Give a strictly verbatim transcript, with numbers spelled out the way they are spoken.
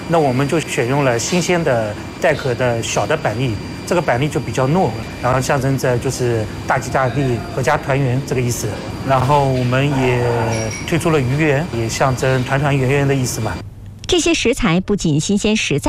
那我们就选用了新鲜的带壳的小的板栗，这个板栗就比较糯，然后象征着就是大吉大利、阖家团圆这个意思。然后我们也推出了鱼圆，也象征团团圆圆的意思嘛。 这些食材不仅新鲜实在。